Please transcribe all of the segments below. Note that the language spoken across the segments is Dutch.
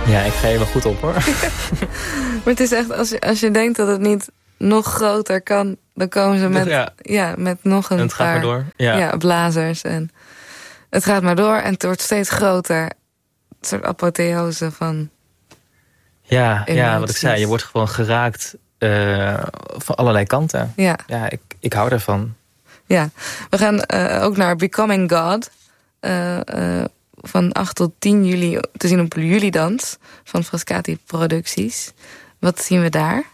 Ja, ik ga je wel goed op, hoor. Maar het is echt, als je denkt dat het niet nog groter kan, dan komen ze met nog een en het gaat maar door. Ja, blazers. En het gaat maar door en het wordt steeds groter. Een soort apotheose van Ja, wat ik zei, je wordt gewoon geraakt van allerlei kanten. Ja, ik hou ervan. Ja, we gaan ook naar Becoming God. Van 8 tot 10 juli te zien op Julidans van Frascati Producties. Wat zien we daar?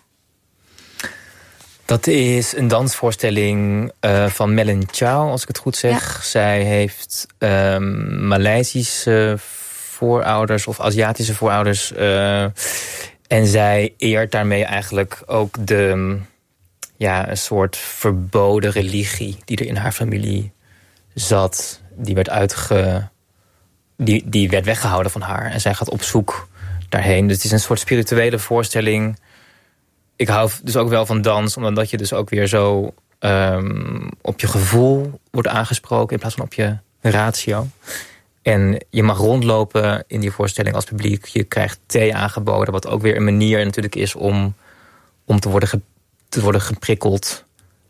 Dat is een dansvoorstelling van Mellen Chow, als ik het goed zeg. Ja. Zij heeft Maleisische voorouders of Aziatische voorouders. En zij eert daarmee eigenlijk ook een soort verboden religie die er in haar familie zat. Die werd weggehouden van haar. En zij gaat op zoek daarheen. Dus het is een soort spirituele voorstelling. Ik hou dus ook wel van dans, omdat je dus ook weer zo op je gevoel wordt aangesproken in plaats van op je ratio. En je mag rondlopen in die voorstelling als publiek. Je krijgt thee aangeboden, wat ook weer een manier natuurlijk is om te worden geprikkeld.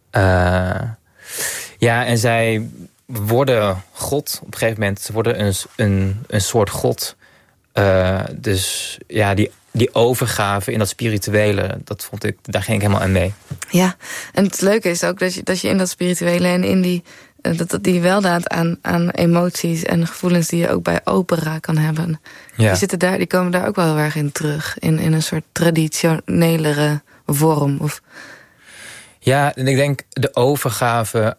En zij worden God op een gegeven moment. Ze worden een soort God. Dus ja, die overgave in dat spirituele, daar ging ik helemaal aan mee. Ja, en het leuke is ook dat je in dat spirituele en in die weldaad aan emoties en gevoelens die je ook bij opera kan hebben. Ja. Die komen daar ook wel heel erg in terug. In een soort traditionelere vorm. Of... Ja, en ik denk de overgave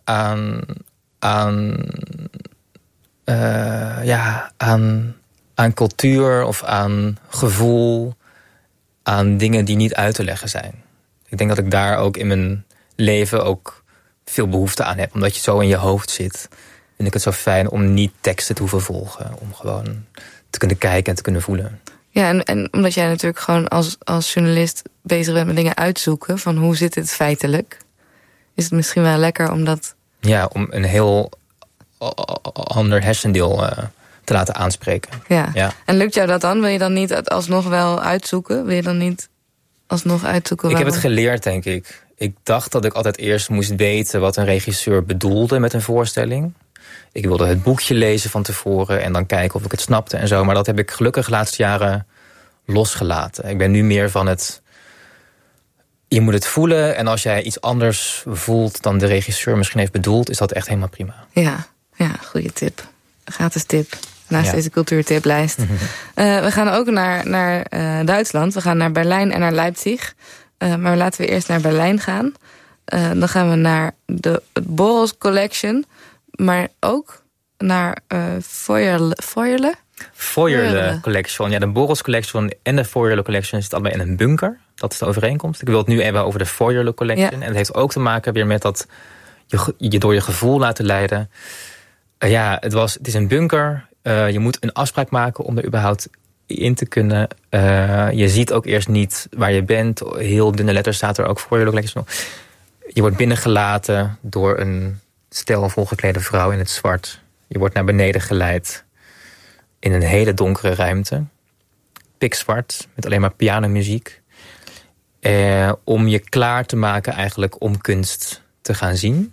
aan cultuur of aan gevoel, aan dingen die niet uit te leggen zijn. Ik denk dat ik daar ook in mijn leven ook veel behoefte aan heb. Omdat je zo in je hoofd zit, vind ik het zo fijn om niet teksten te hoeven volgen. Om gewoon te kunnen kijken en te kunnen voelen. Ja, en omdat jij natuurlijk gewoon als journalist bezig bent met dingen uitzoeken, van hoe zit het feitelijk, is het misschien wel lekker om dat... Ja, om een heel ander hersendeel te laten aanspreken. Ja. En lukt jou dat dan? Wil je dan niet alsnog wel uitzoeken? Wil je dan niet alsnog uitzoeken? Ik heb het geleerd, denk ik. Ik dacht dat ik altijd eerst moest weten wat een regisseur bedoelde met een voorstelling. Ik wilde het boekje lezen van tevoren en dan kijken of ik het snapte en zo. Maar dat heb ik gelukkig de laatste jaren losgelaten. Ik ben nu meer van het... Je moet het voelen en als jij iets anders voelt dan de regisseur misschien heeft bedoeld, is dat echt helemaal prima. Ja, goede tip. Gratis tip. Naast deze cultuurtiplijst. We gaan ook naar Duitsland. We gaan naar Berlijn en naar Leipzig. Maar laten we eerst naar Berlijn gaan. Dan gaan we naar de Boros Collection. Maar ook naar Feuerle Collection. Ja, de Boros Collection en de Feuerle Collection zitten allebei in een bunker. Dat is de overeenkomst. Ik wil het nu even over de Feuerle Collection. Ja. En het heeft ook te maken weer met dat je door je gevoel laten leiden. Het is een bunker. Je moet een afspraak maken om er überhaupt in te kunnen. Je ziet ook eerst niet waar je bent. Heel dunne letters staat er ook voor je. Je wordt binnengelaten door een stel volgeklede vrouw in het zwart. Je wordt naar beneden geleid in een hele donkere ruimte. Pikzwart, met alleen maar pianomuziek. Om je klaar te maken eigenlijk om kunst te gaan zien.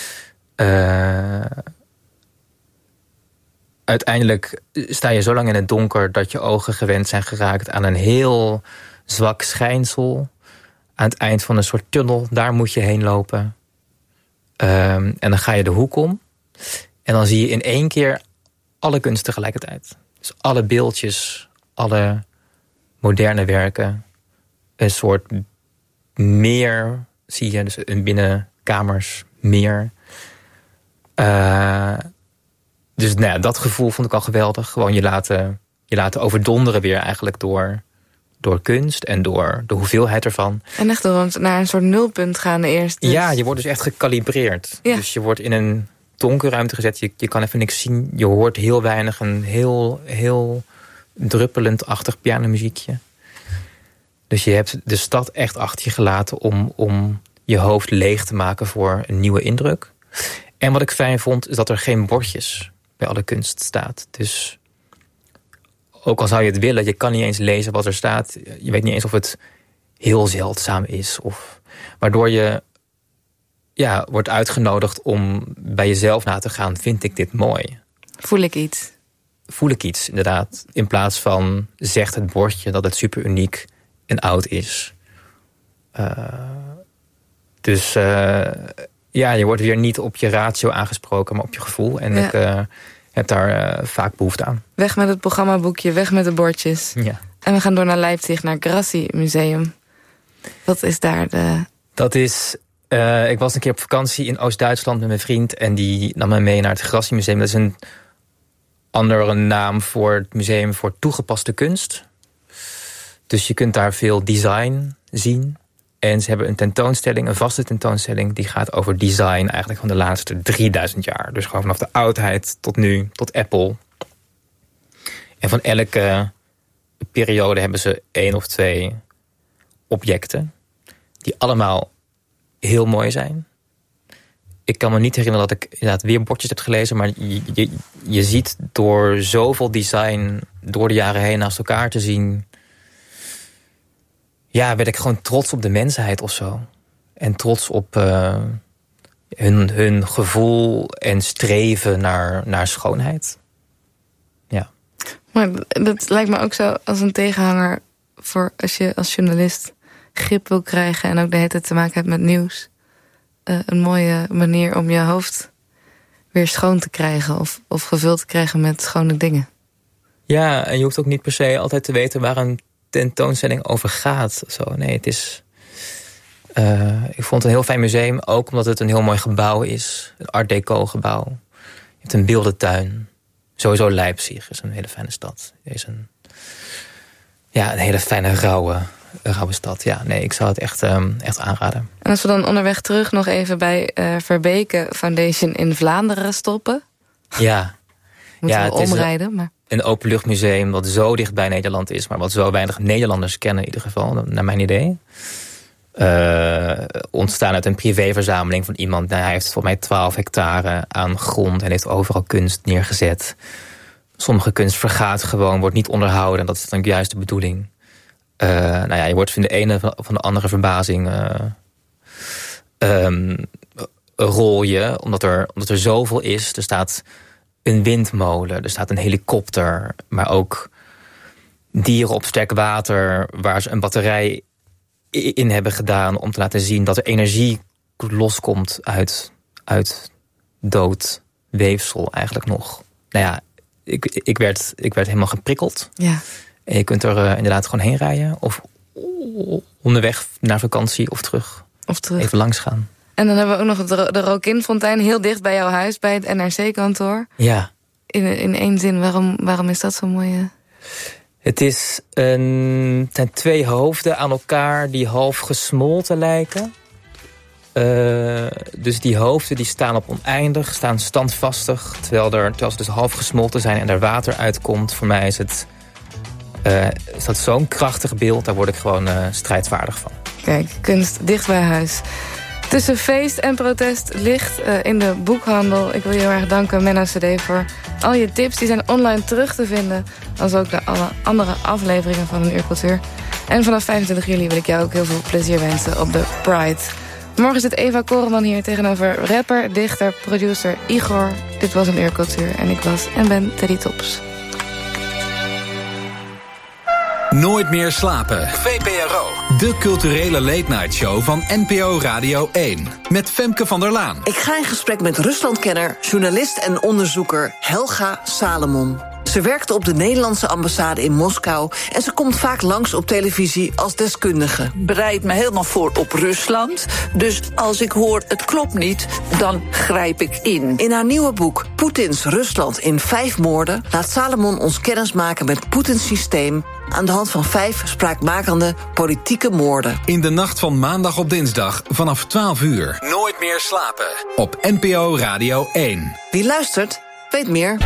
Uiteindelijk sta je zo lang in het donker dat je ogen gewend zijn geraakt aan een heel zwak schijnsel. Aan het eind van een soort tunnel, daar moet je heen lopen. En dan ga je de hoek om. En dan zie je in één keer alle kunst tegelijkertijd. Dus alle beeldjes, alle moderne werken. Een soort meer zie je, dus een binnenkamers meer. Dus dat gevoel vond ik al geweldig. Gewoon je laten overdonderen weer eigenlijk door kunst en door de hoeveelheid ervan. En echt naar een soort nulpunt gaan eerst. Dus... Ja, je wordt dus echt gekalibreerd. Ja. Dus je wordt in een donkere ruimte gezet. Je kan even niks zien. Je hoort heel weinig. Een heel, heel druppelend-achtig pianomuziekje. Dus je hebt de stad echt achter je gelaten om je hoofd leeg te maken voor een nieuwe indruk. En wat ik fijn vond, is dat er geen bordjes bij alle kunst staat. Dus ook al zou je het willen, je kan niet eens lezen wat er staat. Je weet niet eens of het heel zeldzaam is. Waardoor je wordt uitgenodigd om bij jezelf na te gaan. Vind ik dit mooi? Voel ik iets? Voel ik iets, inderdaad. In plaats van zegt het bordje dat het super uniek en oud is. Dus je wordt weer niet op je ratio aangesproken, maar op je gevoel. En ik heb daar vaak behoefte aan. Weg met het programmaboekje, weg met de bordjes. Ja. En we gaan door naar Leipzig, naar Grassi Museum. Wat is daar de... Dat is... ik was een keer op vakantie in Oost-Duitsland met mijn vriend. En die nam mij mee naar het Grassi Museum. Dat is een andere naam voor het museum voor toegepaste kunst. Dus je kunt daar veel design zien. En ze hebben een tentoonstelling, een vaste tentoonstelling... die gaat over design eigenlijk van de laatste 3000 jaar. Dus gewoon vanaf de oudheid tot nu, tot Apple. En van elke periode hebben ze 1 of 2 objecten... die allemaal heel mooi zijn. Ik kan me niet herinneren dat ik inderdaad weer bordjes heb gelezen... maar je ziet door zoveel design door de jaren heen naast elkaar te zien... werd ik gewoon trots op de mensheid of zo. En trots op hun gevoel en streven naar schoonheid. Ja. Maar dat lijkt me ook zo als een tegenhanger... voor als je als journalist grip wil krijgen... en ook de hele tijd te maken hebt met nieuws... een mooie manier om je hoofd weer schoon te krijgen... of gevuld te krijgen met schone dingen. Ja, en je hoeft ook niet per se altijd te weten... waar een tentoonstelling over gaat. Zo. Nee, het is... ik vond het een heel fijn museum, ook omdat het een heel mooi gebouw is. Een art deco gebouw. Je hebt een beeldentuin. Sowieso Leipzig is een hele fijne stad. Het is een hele fijne rauwe stad. Ja, nee, ik zou het echt aanraden. En als we dan onderweg terug nog even bij Verbeke Foundation in Vlaanderen stoppen. Ja. Moeten we omrijden, maar... Een openluchtmuseum wat zo dicht bij Nederland is... maar wat zo weinig Nederlanders kennen in ieder geval, naar mijn idee. Ontstaan uit een privéverzameling van iemand. Hij heeft volgens mij 12 hectare aan grond... en heeft overal kunst neergezet. Sommige kunst vergaat gewoon, wordt niet onderhouden... en dat is dan juist de bedoeling. Je wordt van de ene van de andere verbazing... rol je, omdat er zoveel is. Er staat... een windmolen, er staat een helikopter... maar ook dieren op sterk water... waar ze een batterij in hebben gedaan... om te laten zien dat er energie loskomt uit dood weefsel eigenlijk nog. Ik werd helemaal geprikkeld. Ja. En je kunt er inderdaad gewoon heen rijden... of onderweg naar vakantie of terug. Even langs gaan. En dan hebben we ook nog de Rokin-fontein... heel dicht bij jouw huis, bij het NRC-kantoor. Ja. In één zin, waarom is dat zo mooi? Het zijn 2 hoofden aan elkaar die half gesmolten lijken. Dus die hoofden die staan op oneindig, staan standvastig... terwijl ze dus half gesmolten zijn en er water uitkomt. Voor mij is dat zo'n krachtig beeld, daar word ik gewoon strijdvaardig van. Kijk, kunst dicht bij huis. Tussen feest en protest ligt in de boekhandel. Ik wil je heel erg danken, Menno CD, voor al je tips. Die zijn online terug te vinden. Als ook alle andere afleveringen van Een Uur Cultuur. En vanaf 25 juli wil ik jou ook heel veel plezier wensen op de Pride. Morgen zit Eva Koreman hier tegenover rapper, dichter, producer Igor. Dit was Een Uur Cultuur en ik was en ben Teddy Tops. Nooit meer slapen. VPRO. De culturele late-night show van NPO Radio 1. Met Femke van der Laan. Ik ga in gesprek met Ruslandkenner, journalist en onderzoeker Helga Salomon. Ze werkte op de Nederlandse ambassade in Moskou... en ze komt vaak langs op televisie als deskundige. Bereid me helemaal voor op Rusland. Dus als ik hoor het klopt niet, dan grijp ik in. In haar nieuwe boek Poetins Rusland in 5 moorden... laat Salomon ons kennismaken met Poetins systeem... aan de hand van 5 spraakmakende politieke moorden. In de nacht van maandag op dinsdag vanaf 12 uur. Nooit meer slapen. Op NPO Radio 1. Wie luistert, weet meer.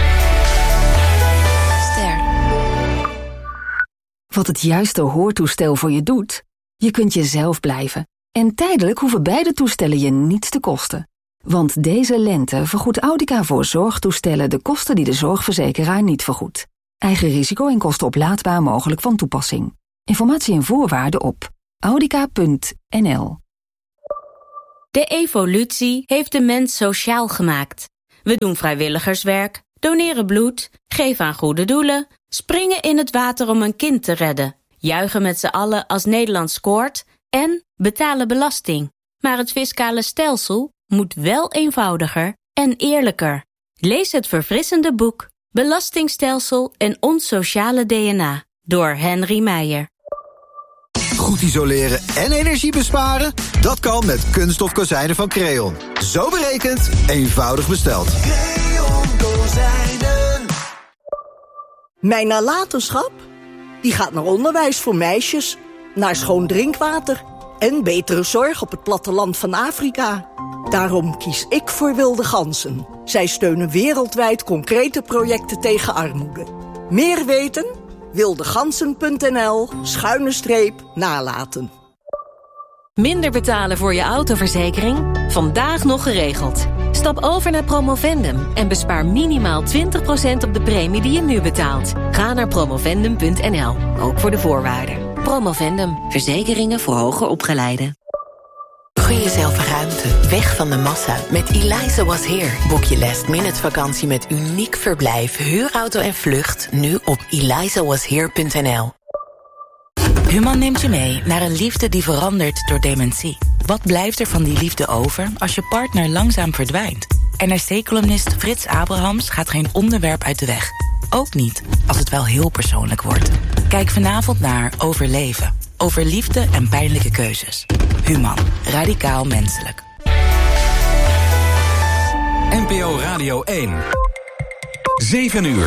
Wat het juiste hoortoestel voor je doet? Je kunt jezelf blijven. En tijdelijk hoeven beide toestellen je niets te kosten. Want deze lente vergoedt Audica voor zorgtoestellen de kosten die de zorgverzekeraar niet vergoedt. Eigen risico en kosten oplaadbaar mogelijk van toepassing. Informatie en voorwaarden op audica.nl. De evolutie heeft de mens sociaal gemaakt. We doen vrijwilligerswerk, doneren bloed, geven aan goede doelen, springen in het water om een kind te redden, juichen met z'n allen als Nederland scoort en betalen belasting. Maar het fiscale stelsel moet wel eenvoudiger en eerlijker. Lees het verfrissende boek Belastingstelsel en ons sociale DNA door Henry Meijer. Goed isoleren en energie besparen? Dat kan met kunststof kozijnen van Creon. Zo berekend, eenvoudig besteld. Creon kozijnen. Mijn nalatenschap? Die gaat naar onderwijs voor meisjes, naar schoon drinkwater en betere zorg op het platteland van Afrika. Daarom kies ik voor Wilde Ganzen. Zij steunen wereldwijd concrete projecten tegen armoede. Meer weten? wildegansen.nl/nalaten. Minder betalen voor je autoverzekering? Vandaag nog geregeld. Stap over naar Promovendum en bespaar minimaal 20% op de premie die je nu betaalt. Ga naar promovendum.nl, ook voor de voorwaarden. Promovendum, verzekeringen voor hoger opgeleiden. Gun jezelf ruimte, weg van de massa. Met Eliza Was Here boek je last-minute vakantie met uniek verblijf, huurauto en vlucht nu op elizawashere.nl. Human neemt je mee naar een liefde die verandert door dementie. Wat blijft er van die liefde over als je partner langzaam verdwijnt? NRC-columnist Frits Abrahams gaat geen onderwerp uit de weg. Ook niet als het wel heel persoonlijk wordt. Kijk vanavond naar Overleven. Over liefde en pijnlijke keuzes. Human. Radicaal menselijk. NPO Radio 1. 7 uur.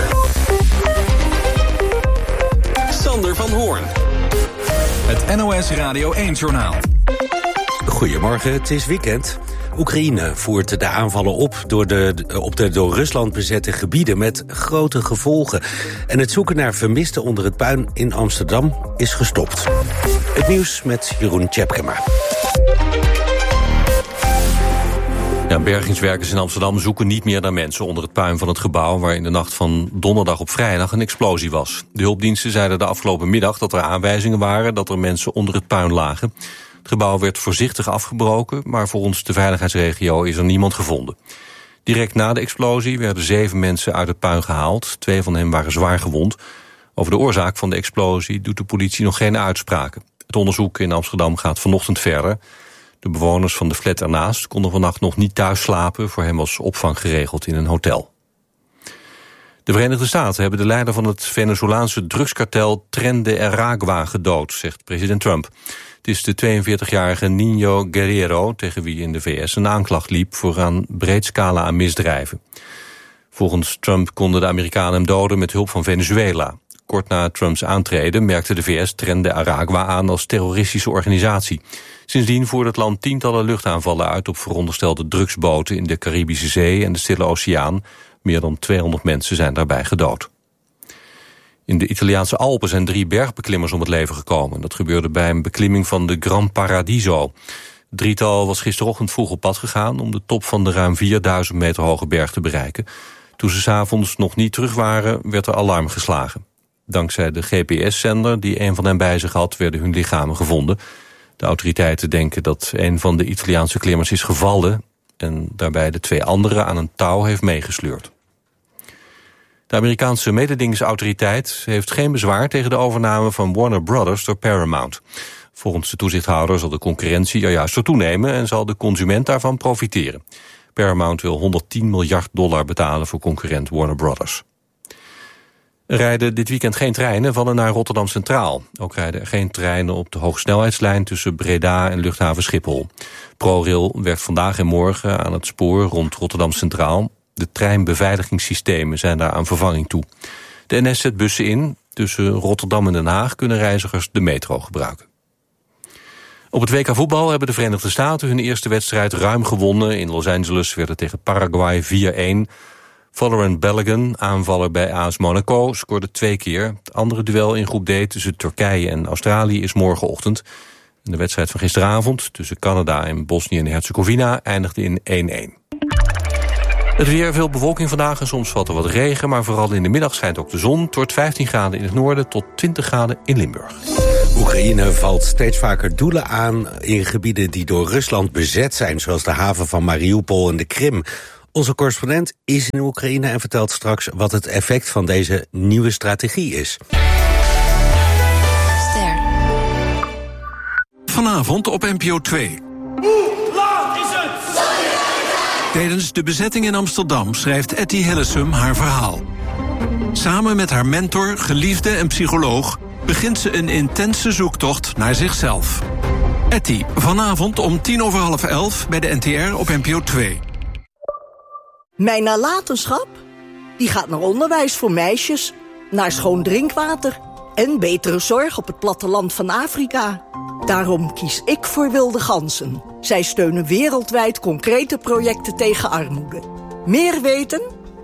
Sander van Hoorn. Het NOS Radio 1-journaal. Goedemorgen, het is weekend. Oekraïne voert de aanvallen op de door Rusland bezette gebieden met grote gevolgen. En het zoeken naar vermisten onder het puin in Amsterdam is gestopt. Het nieuws met Jeroen Tjepkema. Ja, bergingswerkers in Amsterdam zoeken niet meer naar mensen onder het puin van het gebouw waar in de nacht van donderdag op vrijdag een explosie was. De hulpdiensten zeiden de afgelopen middag dat er aanwijzingen waren dat er mensen onder het puin lagen. Het gebouw werd voorzichtig afgebroken, maar volgens de veiligheidsregio is er niemand gevonden. Direct na de explosie werden 7 mensen uit het puin gehaald. 2 van hen waren zwaar gewond. Over de oorzaak van de explosie doet de politie nog geen uitspraken. Het onderzoek in Amsterdam gaat vanochtend verder. De bewoners van de flat ernaast konden vannacht nog niet thuis slapen. Voor hen was opvang geregeld in een hotel. De Verenigde Staten hebben de leider van het Venezolaanse drugskartel Tren de Aragua gedood, zegt president Trump. Het is de 42-jarige Niño Guerrero tegen wie in de VS een aanklacht liep voor een breed scala aan misdrijven. Volgens Trump konden de Amerikanen hem doden met hulp van Venezuela. Kort na Trumps aantreden merkte de VS Tren de Aragua aan als terroristische organisatie. Sindsdien voerde het land tientallen luchtaanvallen uit op veronderstelde drugsboten in de Caribische Zee en de Stille Oceaan. Meer dan 200 mensen zijn daarbij gedood. In de Italiaanse Alpen zijn 3 bergbeklimmers om het leven gekomen. Dat gebeurde bij een beklimming van de Gran Paradiso. Het drietal was gisterochtend vroeg op pad gegaan om de top van de ruim 4000 meter hoge berg te bereiken. Toen ze 's avonds nog niet terug waren, werd er alarm geslagen. Dankzij de GPS-zender die een van hen bij zich had, werden hun lichamen gevonden. De autoriteiten denken dat een van de Italiaanse klimmers is gevallen en daarbij de 2 anderen aan een touw heeft meegesleurd. De Amerikaanse mededingingsautoriteit heeft geen bezwaar tegen de overname van Warner Brothers door Paramount. Volgens de toezichthouder zal de concurrentie er juist door toenemen en zal de consument daarvan profiteren. Paramount wil $110 miljard betalen voor concurrent Warner Brothers. Er rijden dit weekend geen treinen van en naar Rotterdam Centraal. Ook rijden er geen treinen op de hoogsnelheidslijn tussen Breda en luchthaven Schiphol. ProRail werkt vandaag en morgen aan het spoor rond Rotterdam Centraal. De treinbeveiligingssystemen zijn daar aan vervanging toe. De NS zet bussen in. Tussen Rotterdam en Den Haag kunnen reizigers de metro gebruiken. Op het WK voetbal hebben de Verenigde Staten hun eerste wedstrijd ruim gewonnen. In Los Angeles werd het tegen Paraguay 4-1. Valorant Balogun, aanvaller bij AS Monaco, scoorde 2 keer. Het andere duel in groep D tussen Turkije en Australië is morgenochtend. En de wedstrijd van gisteravond tussen Canada en Bosnië en Herzegovina eindigde in 1-1. Het weer, veel bewolking vandaag en soms valt er wat regen, maar vooral in de middag schijnt ook de zon. Het wordt 15 graden in het noorden tot 20 graden in Limburg. Oekraïne valt steeds vaker doelen aan in gebieden die door Rusland bezet zijn, zoals de haven van Mariupol en de Krim. Onze correspondent is in Oekraïne en vertelt straks wat het effect van deze nieuwe strategie is. Vanavond op NPO 2. Hoe laat is het? Tijdens de bezetting in Amsterdam schrijft Etty Hillesum haar verhaal. Samen met haar mentor, geliefde en psycholoog begint ze een intense zoektocht naar zichzelf. Etty, vanavond om 11:10 bij de NTR op NPO 2. Mijn nalatenschap? Die gaat naar onderwijs voor meisjes, naar schoon drinkwater en betere zorg op het platteland van Afrika. Daarom kies ik voor Wilde Ganzen. Zij steunen wereldwijd concrete projecten tegen armoede. Meer weten?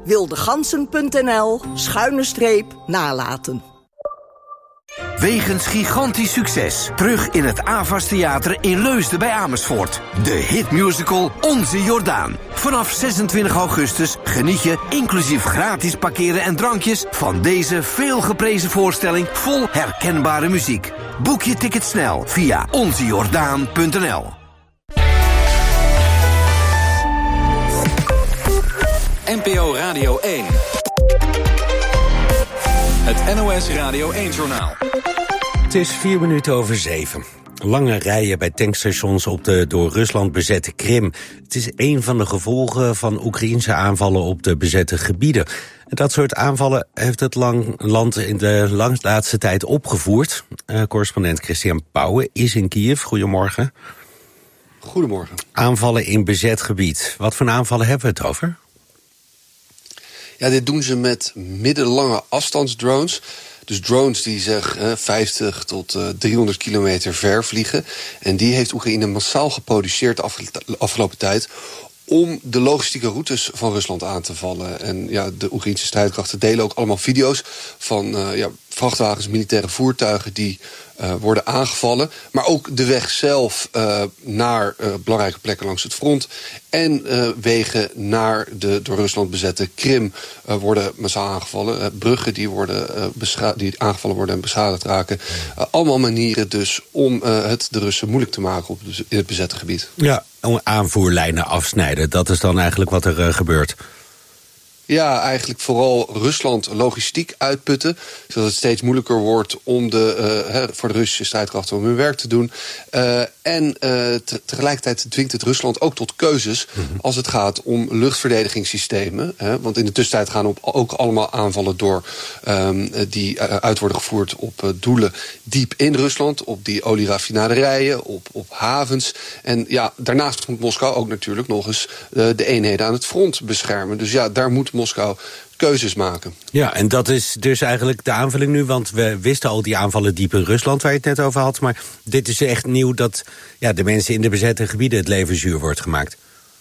wildegansen.nl/nalaten. Wegens gigantisch succes terug in het Avas Theater in Leusden bij Amersfoort. De hitmusical Onze Jordaan. Vanaf 26 augustus geniet je, inclusief gratis parkeren en drankjes, van deze veelgeprezen voorstelling vol herkenbare muziek. Boek je ticket snel via onzejordaan.nl. NPO Radio 1. Het NOS Radio 1-journaal. Het is 7:04. Lange rijen bij tankstations op de door Rusland bezette Krim. Het is een van de gevolgen van Oekraïense aanvallen op de bezette gebieden. En dat soort aanvallen heeft het land in de laatste tijd opgevoerd. Correspondent Christian Pauwen is in Kiev. Goedemorgen. Goedemorgen. Aanvallen in bezet gebied. Wat voor aanvallen hebben we het over? Ja, dit doen ze met middellange afstandsdrones. Dus drones die zeg 50 tot 300 kilometer ver vliegen. En die heeft Oekraïne massaal geproduceerd de afgelopen tijd om de logistieke routes van Rusland aan te vallen. En ja, de Oekraïnse strijdkrachten delen ook allemaal video's van vrachtwagens, militaire voertuigen die worden aangevallen. Maar ook de weg zelf naar belangrijke plekken langs het front. En wegen naar de door Rusland bezette Krim worden massaal aangevallen. Bruggen die aangevallen worden en beschadigd raken. Allemaal manieren dus om het de Russen moeilijk te maken in het bezette gebied. Ja, aanvoerlijnen afsnijden. Dat is dan eigenlijk wat er gebeurt. Ja, eigenlijk vooral Rusland logistiek uitputten, zodat het steeds moeilijker wordt om voor de Russische strijdkrachten om hun werk te doen. Tegelijkertijd dwingt het Rusland ook tot keuzes als het gaat om luchtverdedigingssystemen. Want in de tussentijd gaan ook allemaal aanvallen door die uit worden gevoerd op doelen diep in Rusland, op die olieraffinaderijen, op havens. En ja, daarnaast moet Moskou ook natuurlijk nog eens de eenheden aan het front beschermen. Dus ja, daar moet Moskou keuzes maken. Ja, en dat is dus eigenlijk de aanvulling nu, want we wisten al die aanvallen diep in Rusland waar je het net over had, maar dit is echt nieuw dat de mensen in de bezette gebieden het leven zuur wordt gemaakt.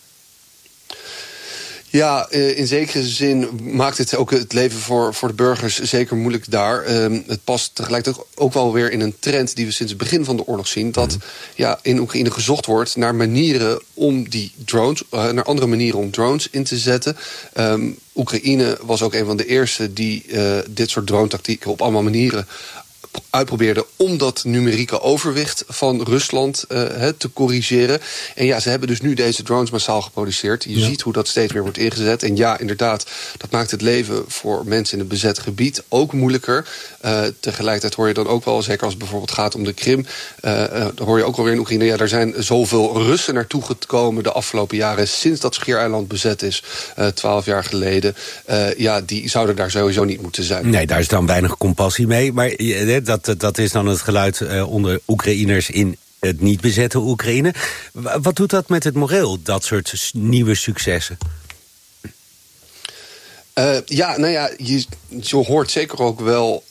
Ja, in zekere zin maakt het ook het leven voor de burgers zeker moeilijk daar. Het past tegelijkertijd ook wel weer in een trend die we sinds het begin van de oorlog zien, dat in Oekraïne gezocht wordt naar manieren om die drones, naar andere manieren om drones in te zetten. Oekraïne was ook een van de eerste die dit soort drone-tactieken op allemaal manieren uitprobeerde om dat numerieke overwicht van Rusland te corrigeren. En ja, ze hebben dus nu deze drones massaal geproduceerd. Je ziet hoe dat steeds meer wordt ingezet. En ja, inderdaad, dat maakt het leven voor mensen in het bezet gebied ook moeilijker. Tegelijkertijd hoor je dan ook wel, zeker als het bijvoorbeeld gaat om de Krim, dan hoor je ook alweer in Oekraïne, ja, daar zijn zoveel Russen naartoe gekomen de afgelopen jaren sinds dat schiereiland bezet is, 12 jaar geleden. Die zouden daar sowieso niet moeten zijn. Nee, daar is dan weinig compassie mee. Maar dat is dan het geluid onder Oekraïners in het niet bezette Oekraïne. Wat doet dat met het moreel, dat soort nieuwe successen? Je hoort zeker ook wel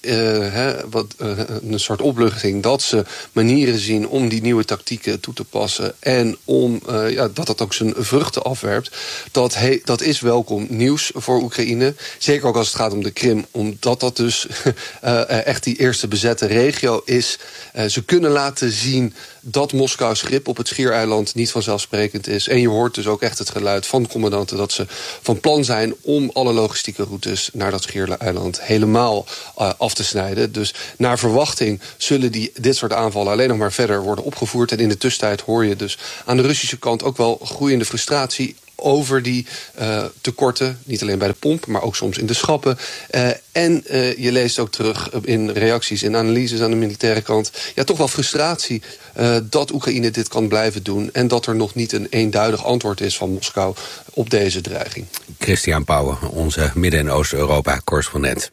een soort opluchting dat ze manieren zien om die nieuwe tactieken toe te passen en om dat ook zijn vruchten afwerpt. Dat is welkom nieuws voor Oekraïne. Zeker ook als het gaat om de Krim, omdat dat dus echt die eerste bezette regio is. Ze kunnen laten zien dat Moscou's grip op het Schiereiland niet vanzelfsprekend is. En je hoort dus ook echt het geluid van de commandanten dat ze van plan zijn om alle logistieke routes naar dat Schiereiland helemaal af te snijden. Dus naar verwachting zullen dit soort aanvallen alleen nog maar verder worden opgevoerd. En in de tussentijd hoor je dus aan de Russische kant ook wel groeiende frustratie over die tekorten, niet alleen bij de pomp, maar ook soms in de schappen. En je leest ook terug in reacties en analyses aan de militaire kant, toch wel frustratie dat Oekraïne dit kan blijven doen en dat er nog niet een eenduidig antwoord is van Moskou op deze dreiging. Christian Pauwen, onze Midden- en Oost-Europa-correspondent.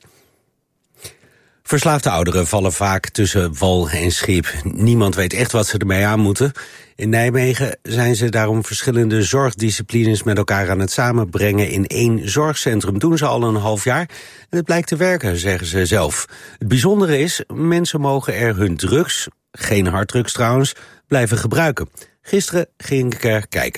Verslaafde ouderen vallen vaak tussen wal en schip. Niemand weet echt wat ze ermee aan moeten. In Nijmegen zijn ze daarom verschillende zorgdisciplines met elkaar aan het samenbrengen in één zorgcentrum. Doen ze al een half jaar en het blijkt te werken, zeggen ze zelf. Het bijzondere is, mensen mogen er hun drugs, geen harddrugs trouwens, blijven gebruiken. Gisteren ging ik er kijken.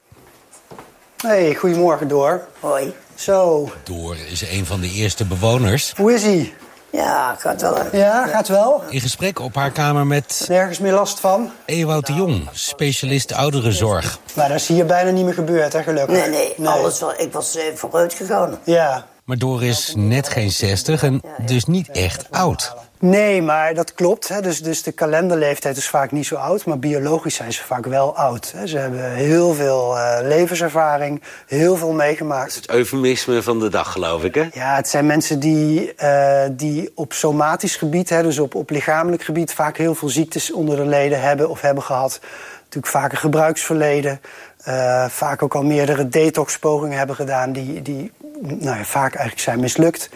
Hey, goedemorgen Door. Hoi. Zo. Door is een van de eerste bewoners. Hoe is hij? Ja, gaat wel. Ja, gaat wel. In gesprek op haar kamer met nergens meer last van. Ewout de Jong, specialist ouderenzorg. Maar dat is hier bijna niet meer gebeurd, hè, gelukkig. Nee. Ik was vooruit gegaan. Ja. Maar Door is net geen 60 en dus niet echt oud. Nee, maar dat klopt. Hè. Dus de kalenderleeftijd is vaak niet zo oud, maar biologisch zijn ze vaak wel oud. Hè. Ze hebben heel veel levenservaring, heel veel meegemaakt. Dat is het eufemisme van de dag, geloof ik, hè? Ja, het zijn mensen die op somatisch gebied, hè, dus op lichamelijk gebied, vaak heel veel ziektes onder de leden hebben of hebben gehad. Natuurlijk vaak een gebruiksverleden. Vaak ook al meerdere detoxpogingen hebben gedaan die vaak eigenlijk zijn mislukt.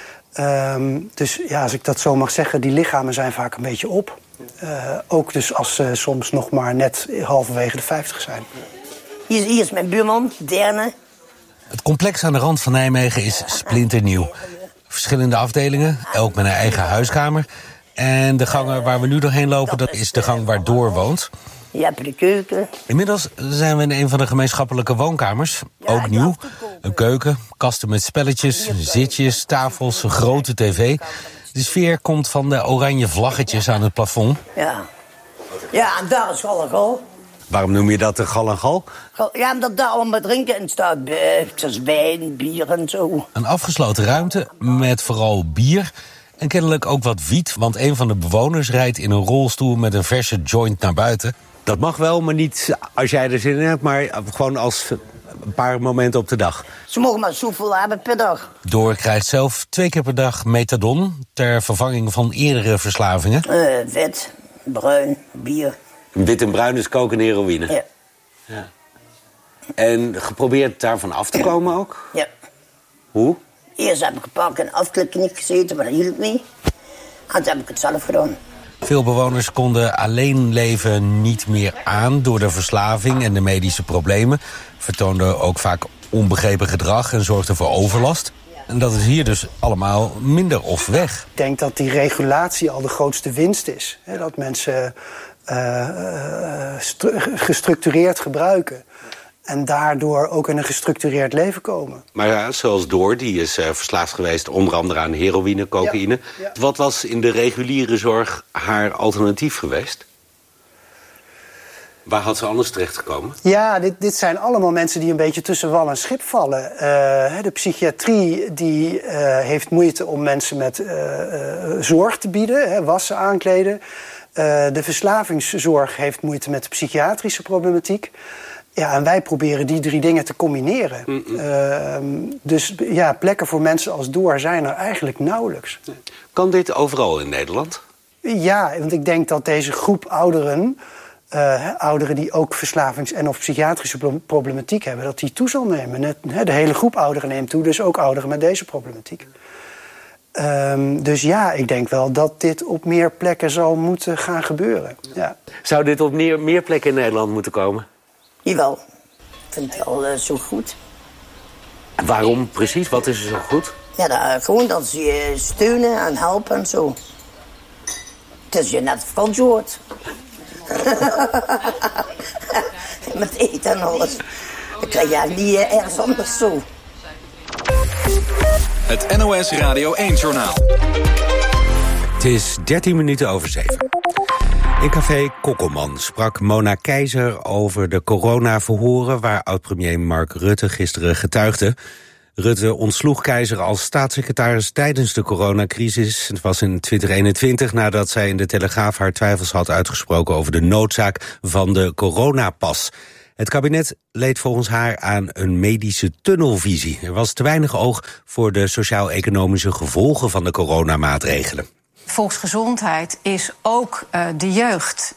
Dus ja, als ik dat zo mag zeggen, die lichamen zijn vaak een beetje op. Ook dus als ze soms nog maar net halverwege de 50 zijn. Hier is mijn buurman, Derne. Het complex aan de rand van Nijmegen is splinternieuw. Verschillende afdelingen, elk met een eigen huiskamer. En de gang waar we nu doorheen lopen, dat is de gang waar Door woont. Je hebt de keuken. Inmiddels zijn we in een van de gemeenschappelijke woonkamers. Ook nieuw. Een keuken, kasten met spelletjes, zitjes, tafels, een grote tv. De sfeer komt van de oranje vlaggetjes aan het plafond. Ja, en daar is gal en gal. Waarom noem je dat de gal en gal? Ja, omdat daar allemaal drinken in staat. Zoals wijn, bier en zo. Een afgesloten ruimte met vooral bier. En kennelijk ook wat wiet, want een van de bewoners rijdt in een rolstoel met een verse joint naar buiten. Dat mag wel, maar niet als jij er zin in hebt, maar gewoon als een paar momenten op de dag. Ze mogen maar zoveel hebben per dag. Door krijgt zelf 2 keer per dag methadon ter vervanging van eerdere verslavingen. Wit, bruin, bier. Wit en bruin is koken en heroïne? Ja. En geprobeerd daarvan af te komen ook? Ja. Hoe? Eerst heb ik een paar keer in afklikkliniek gezeten, maar dat hielp niet. En toen heb ik het zelf gedaan. Veel bewoners konden alleen leven niet meer aan door de verslaving en de medische problemen. Vertoonden ook vaak onbegrepen gedrag en zorgden voor overlast. En dat is hier dus allemaal minder of weg. Ik denk dat die regulatie al de grootste winst is. Hè, dat mensen gestructureerd gebruiken. En daardoor ook in een gestructureerd leven komen. Maar ja, zoals Door, die is verslaafd geweest onder andere aan heroïne, cocaïne. Ja. Wat was in de reguliere zorg haar alternatief geweest? Waar had ze anders terechtgekomen? Ja, dit zijn allemaal mensen die een beetje tussen wal en schip vallen. De psychiatrie die heeft moeite om mensen met zorg te bieden, wassen, aankleden. De verslavingszorg heeft moeite met de psychiatrische problematiek. Ja, en wij proberen die 3 dingen te combineren. Dus ja, plekken voor mensen als Door zijn er eigenlijk nauwelijks. Kan dit overal in Nederland? Ja, want ik denk dat deze groep ouderen, ouderen die ook verslavings- en of psychiatrische problematiek hebben, dat die toe zal nemen. De hele groep ouderen neemt toe, dus ook ouderen met deze problematiek. Dus ja, ik denk wel dat dit op meer plekken zal moeten gaan gebeuren. Ja. Zou dit op meer plekken in Nederland moeten komen? Jawel, ik vind het wel zo goed. En waarom precies? Wat is er zo goed? Ja, gewoon dat ze je steunen en helpen en zo. Het is je net vakantie hoort. Met eten en alles. Dan krijg je niet ergens anders zo. Het NOS Radio 1-journaal. Het is 13 minuten over 7. In café Kokkelman sprak Mona Keizer over de coronaverhoren waar oud-premier Mark Rutte gisteren getuigde. Rutte ontsloeg Keizer als staatssecretaris tijdens de coronacrisis. Het was in 2021 nadat zij in de Telegraaf haar twijfels had uitgesproken over de noodzaak van de coronapas. Het kabinet leed volgens haar aan een medische tunnelvisie. Er was te weinig oog voor de sociaal-economische gevolgen van de coronamaatregelen. Volksgezondheid is ook de jeugd,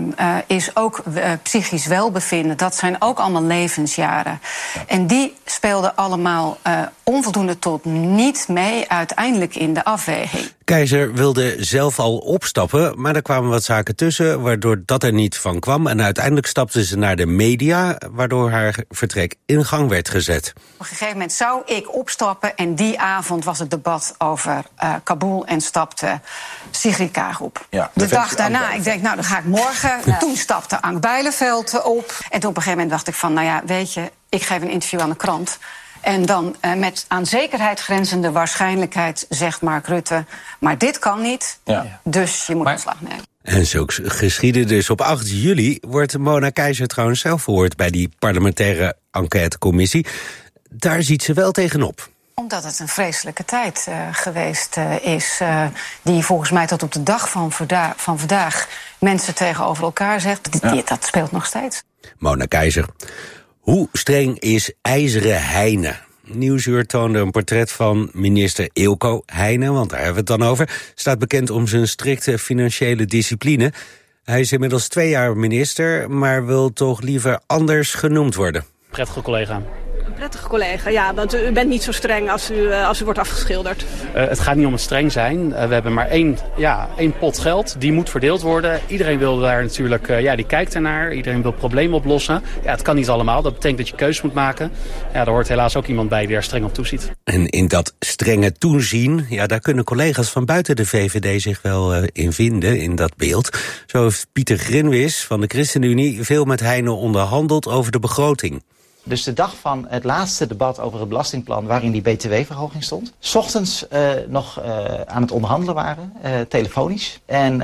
is ook psychisch welbevinden. Dat zijn ook allemaal levensjaren. Ja. En die speelden allemaal onvoldoende tot niet mee uiteindelijk in de afweging. Keizer wilde zelf al opstappen, maar er kwamen wat zaken tussen waardoor dat er niet van kwam. En uiteindelijk stapte ze naar de media, waardoor haar vertrek in gang werd gezet. Op een gegeven moment zou ik opstappen en die avond was het debat over Kabul en stapte Sigrid Kaag op. Ja, de dag daarna, ik denk, nou, dan ga ik morgen. Ja. Toen stapte Ank Bijleveld op. En toen op een gegeven moment dacht ik van, nou ja, weet je, ik geef een interview aan de krant. En dan met aan zekerheid grenzende waarschijnlijkheid zegt Mark Rutte, maar dit kan niet, dus je moet ontslag nemen. En zo geschiedde dus. Op 8 juli wordt Mona Keizer trouwens zelf verhoord bij die parlementaire enquêtecommissie. Daar ziet ze wel tegenop. Omdat het een vreselijke tijd geweest is, die volgens mij tot op de dag van vandaag mensen tegenover elkaar zegt. Dat speelt nog steeds. Mona Keizer. Hoe streng is IJzeren Heine? Nieuwsuur toonde een portret van minister Eelco Heine, want daar hebben we het dan over. Staat bekend om zijn strikte financiële discipline. Hij is inmiddels 2 jaar minister, maar wil toch liever anders genoemd worden. Prettige collega. Een prettige collega, ja, want u bent niet zo streng als u wordt afgeschilderd. Het gaat niet om het streng zijn. We hebben maar één pot geld, die moet verdeeld worden. Iedereen wil daar natuurlijk, die kijkt ernaar. Iedereen wil problemen oplossen. Ja, het kan niet allemaal, dat betekent dat je keuzes moet maken. Ja, daar hoort helaas ook iemand bij die er streng op toeziet. En in dat strenge toezien, daar kunnen collega's van buiten de VVD zich wel in vinden, in dat beeld. Zo heeft Pieter Grinwis van de ChristenUnie veel met Heine onderhandeld over de begroting. Dus de dag van het laatste debat over het belastingplan waarin die btw-verhoging stond. 's Ochtends nog aan het onderhandelen waren, telefonisch. En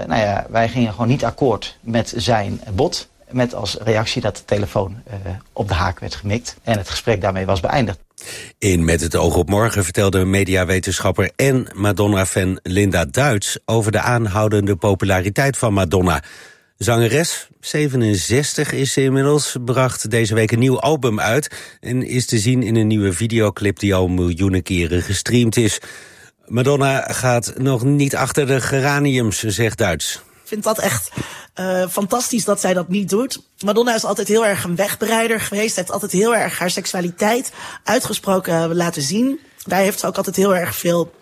wij gingen gewoon niet akkoord met zijn bod. Met als reactie dat de telefoon op de haak werd gemikt. En het gesprek daarmee was beëindigd. In Met het oog op morgen vertelde mediawetenschapper en Madonna-fan Linda Duits over de aanhoudende populariteit van Madonna. Zangeres, 67 is ze inmiddels, bracht deze week een nieuw album uit en is te zien in een nieuwe videoclip die al miljoenen keren gestreamd is. Madonna gaat nog niet achter de geraniums, zegt Duits. Ik vind dat echt fantastisch dat zij dat niet doet. Madonna is altijd heel erg een wegbereider geweest. Heeft altijd heel erg haar seksualiteit uitgesproken laten zien. Daar heeft ze ook altijd heel erg veel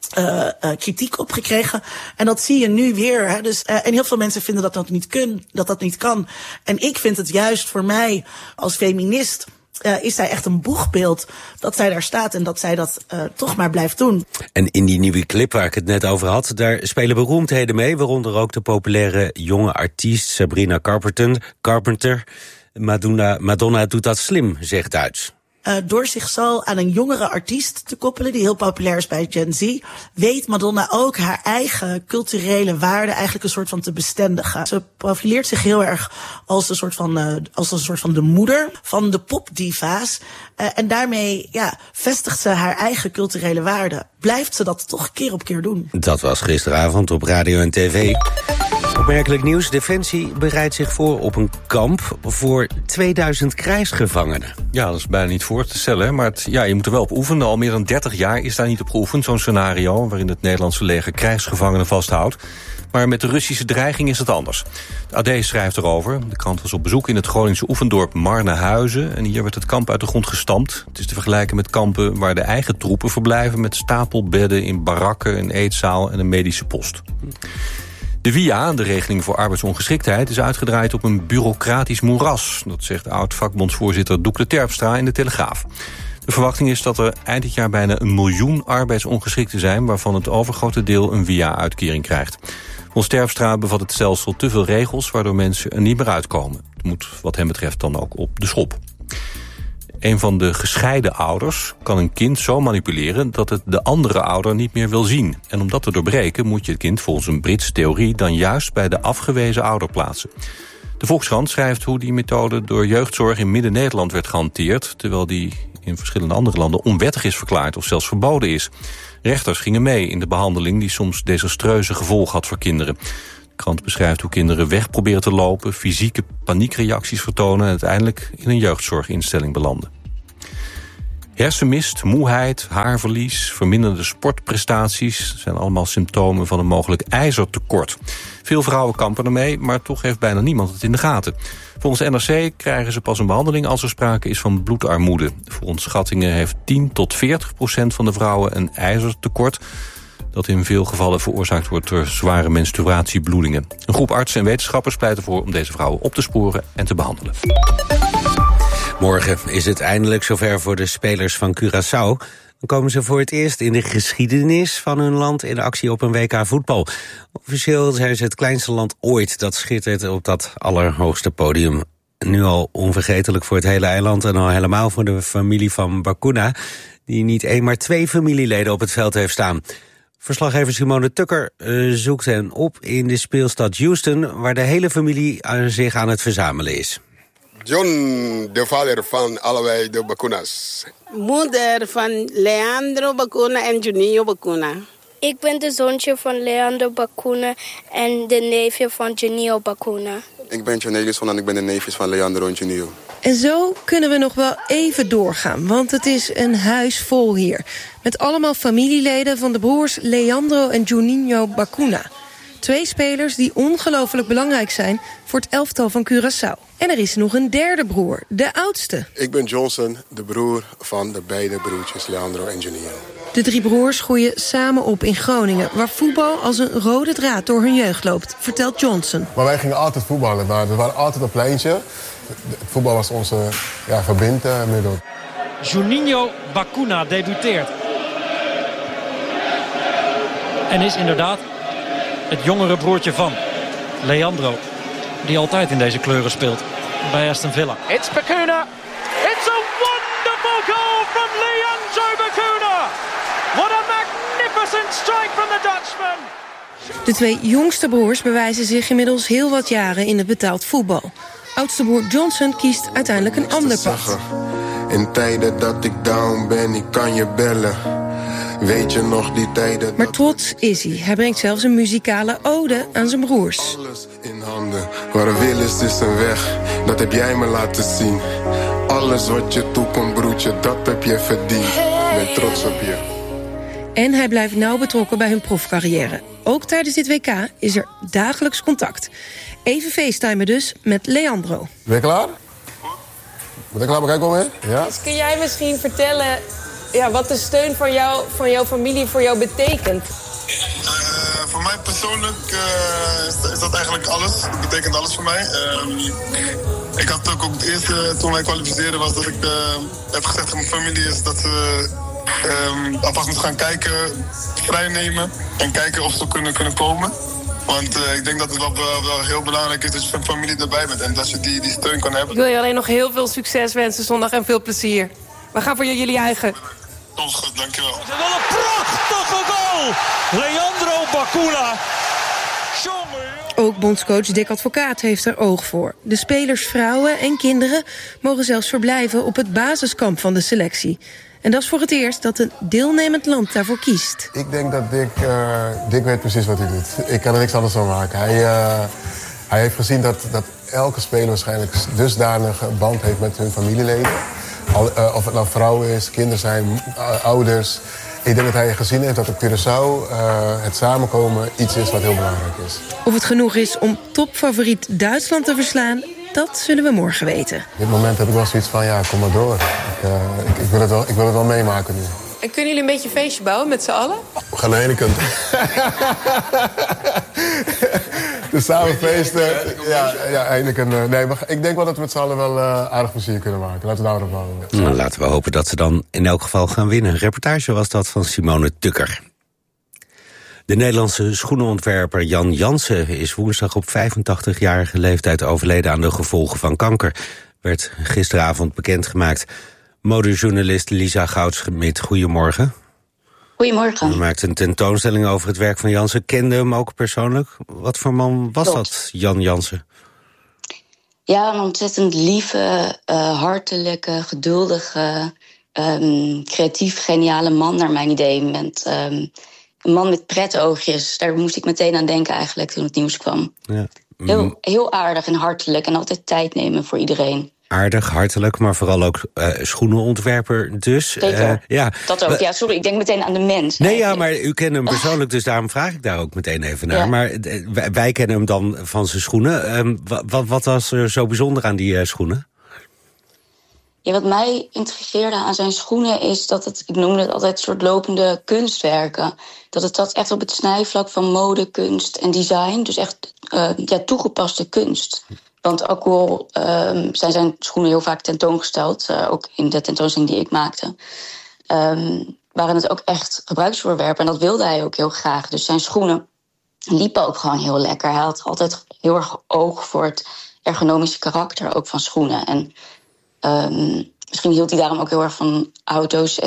kritiek op gekregen. En dat zie je nu weer. Hè. Dus, en heel veel mensen vinden dat dat niet kan. En ik vind het juist voor mij als feminist is zij echt een boegbeeld dat zij daar staat en dat zij dat toch maar blijft doen. En in die nieuwe clip waar ik het net over had, daar spelen beroemdheden mee, waaronder ook de populaire jonge artiest Sabrina Carpenter. Madonna doet dat slim, zegt Duits. Door zich zo aan een jongere artiest te koppelen, die heel populair is bij Gen Z, weet Madonna ook haar eigen culturele waarden eigenlijk een soort van te bestendigen. Ze profileert zich heel erg als een soort van de moeder van de popdiva's. En daarmee vestigt ze haar eigen culturele waarden. Blijft ze dat toch keer op keer doen. Dat was gisteravond op radio en tv. Opmerkelijk nieuws. Defensie bereidt zich voor op een kamp voor 2000 krijgsgevangenen. Ja, dat is bijna niet voor te stellen, maar je moet er wel op oefenen. Al meer dan 30 jaar is daar niet op geoefend, zo'n scenario waarin het Nederlandse leger krijgsgevangenen vasthoudt. Maar met de Russische dreiging is het anders. De AD schrijft erover. De krant was op bezoek in het Groningse oefendorp Marnehuizen. En hier werd het kamp uit de grond gestampt. Het is te vergelijken met kampen waar de eigen troepen verblijven, met stapelbedden in barakken, een eetzaal en een medische post. De WIA, de regeling voor arbeidsongeschiktheid, is uitgedraaid op een bureaucratisch moeras. Dat zegt oud-vakbondsvoorzitter Doekle Terpstra in de Telegraaf. De De verwachting is dat er eind dit jaar bijna 1 miljoen arbeidsongeschikten zijn, waarvan het overgrote deel een WIA-uitkering krijgt. Volgens Terpstra bevat het stelsel te veel regels, waardoor mensen er niet meer uitkomen. Het moet wat hem betreft dan ook op de schop. Een van de gescheiden ouders kan een kind zo manipuleren dat het de andere ouder niet meer wil zien. En om dat te doorbreken moet je het kind volgens een Britse theorie dan juist bij de afgewezen ouder plaatsen. De Volkskrant schrijft hoe die methode door jeugdzorg in Midden-Nederland werd gehanteerd, terwijl die in verschillende andere landen onwettig is verklaard of zelfs verboden is. Rechters gingen mee in de behandeling die soms desastreuze gevolgen had voor kinderen. De krant beschrijft hoe kinderen weg proberen te lopen, fysieke paniekreacties vertonen en uiteindelijk in een jeugdzorginstelling belanden. Hersenmist, moeheid, haarverlies, verminderde sportprestaties zijn allemaal symptomen van een mogelijk ijzertekort. Veel vrouwen kampen ermee, maar toch heeft bijna niemand het in de gaten. Volgens de NRC krijgen ze pas een behandeling als er sprake is van bloedarmoede. Volgens schattingen heeft 10 tot 40% van de vrouwen een ijzertekort, dat in veel gevallen veroorzaakt wordt door zware menstruatiebloedingen. Een groep artsen en wetenschappers pleit ervoor om deze vrouwen op te sporen en te behandelen. Morgen is het eindelijk zover voor de spelers van Curaçao. Dan komen ze voor het eerst in de geschiedenis van hun land in actie op een WK voetbal. Officieel zijn ze het kleinste land ooit dat schittert op dat allerhoogste podium. Nu al onvergetelijk voor het hele eiland en al helemaal voor de familie van Bacuna, die niet 1, maar 2 familieleden op het veld heeft staan. Verslaggever Simone Tukker zoekt hen op in de speelstad Houston, waar de hele familie zich aan het verzamelen is. John, de vader van allebei de Bacuna's. Moeder van Leandro Bacuna en Juninho Bacuna. Ik ben de zoontje van Leandro Bacuna en de neefje van Juninho Bacuna. Ik ben Cornelius en ik ben de neefjes van Leandro en Juninho. En zo kunnen we nog wel even doorgaan, want het is een huis vol hier. Met allemaal familieleden van de broers Leandro en Juninho Bacuna. 2 spelers die ongelooflijk belangrijk zijn voor het elftal van Curaçao. En er is nog een derde broer, de oudste. Ik ben Johnson, de broer van de beide broertjes Leandro en Juninho. De 3 broers groeien samen op in Groningen, waar voetbal als een rode draad door hun jeugd loopt, vertelt Johnson. Maar wij gingen altijd voetballen. Er waren altijd een pleintje. Het voetbal was onze verbindmiddel. Juninho Bacuna debuteert. En is inderdaad het jongere broertje van Leandro, die altijd in deze kleuren speelt bij Aston Villa. It's Bacuna. It's a wonderful goal from Leandro Bacuna. What a magnificent strike from the Dutchman. De 2 jongste broers bewijzen zich inmiddels heel wat jaren in het betaald voetbal. Oudste broer Johnson kiest uiteindelijk een ander pad. In tijden dat ik down ben, ik kan je bellen. Weet je nog die tijden? Maar trots is hij. Hij brengt zelfs een muzikale ode aan zijn broers. Alles in handen, waar een wil is een weg. Dat heb jij me laten zien. Alles wat je toekomt, broertje, dat heb je verdiend. Ik ben trots op je. En hij blijft nauw betrokken bij hun profcarrière. Ook tijdens dit WK is er dagelijks contact. Even facetimen dus met Leandro. Ben je klaar? Ben je klaar? Kijk om mee? Ja? Dus kun jij misschien vertellen wat de steun van jouw familie voor jou betekent? Voor mij persoonlijk is dat eigenlijk alles. Het betekent alles voor mij. Ik had ook het eerste, toen wij kwalificeerden, was dat ik heb gezegd aan mijn familie is dat ze alvast moeten gaan kijken, vrijnemen en kijken of ze kunnen komen. Want ik denk dat het wel heel belangrijk is dat je familie erbij bent en dat je die steun kan hebben. Ik wil je alleen nog heel veel succes wensen zondag en veel plezier. We gaan voor jullie eigen. Komt goed, dankjewel. Wat een prachtige goal! Leandro Bacuna. Ook bondscoach Dick Advocaat heeft er oog voor. De spelers, vrouwen en kinderen mogen zelfs verblijven op het basiskamp van de selectie. En dat is voor het eerst dat een deelnemend land daarvoor kiest. Ik denk dat Dick weet precies wat hij doet. Ik kan er niks anders van maken. Hij heeft gezien dat elke speler waarschijnlijk dusdanig band heeft met hun familieleden. Of het nou vrouwen is, kinderen zijn, ouders. Ik denk dat hij gezien heeft dat op Curaçao het samenkomen iets is wat heel belangrijk is. Of het genoeg is om topfavoriet Duitsland te verslaan, dat zullen we morgen weten. Op dit moment heb ik wel zoiets van, kom maar door. Ik wil het wel meemaken nu. En kunnen jullie een beetje een feestje bouwen met z'n allen? We gaan naar de ene kant. Dus samen feesten. Ja, Heineken. Nee, maar ik denk wel dat we met z'n allen wel aardig plezier kunnen maken. Laten we daarop houden. Nou, laten we hopen dat ze dan in elk geval gaan winnen. Een reportage was dat van Simone Tukker. De Nederlandse schoenenontwerper Jan Jansen is woensdag op 85-jarige leeftijd overleden aan de gevolgen van kanker. Werd gisteravond bekendgemaakt. Modejournalist Lisa Goudsmit, goedemorgen. Goedemorgen. U maakt een tentoonstelling over het werk van Jansen. Kende hem ook persoonlijk. Wat voor man was dat, Jan Jansen? Ja, een ontzettend lieve, hartelijke, geduldige, creatief, geniale man naar mijn idee. Met een man met pretoogjes. Daar moest ik meteen aan denken eigenlijk toen het nieuws kwam. Ja. Heel aardig en hartelijk en altijd tijd nemen voor iedereen. Aardig, hartelijk, maar vooral ook schoenenontwerper dus. Zeker, dat ook. Ja, sorry, ik denk meteen aan de mens. Nee, ja, maar u kent hem persoonlijk, dus daarom vraag ik daar ook meteen even naar. Ja. Maar wij kennen hem dan van zijn schoenen. Wat was er zo bijzonder aan die schoenen? Ja, wat mij intrigeerde aan zijn schoenen is dat het, ik noemde het altijd soort lopende kunstwerken. Dat het zat echt op het snijvlak van mode, kunst en design. Dus echt toegepaste kunst. Want ook al zijn schoenen heel vaak tentoongesteld, ook in de tentoonstelling die ik maakte, waren het ook echt gebruiksvoorwerpen. En dat wilde hij ook heel graag. Dus zijn schoenen liepen ook gewoon heel lekker. Hij had altijd heel erg oog voor het ergonomische karakter ook van schoenen. En misschien hield hij daarom ook heel erg van auto's